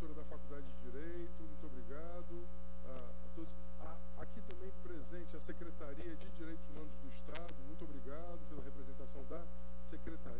reitora da Faculdade de Direito, muito obrigado a todos. Aqui também presente a Secretaria de Direitos Humanos do Estado, muito obrigado pela representação da Secretaria.